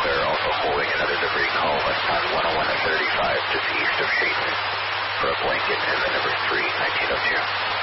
clear, also holding another debris call westbound 101 at 35 just east of Shayton for a blanket and the number 3, 1902.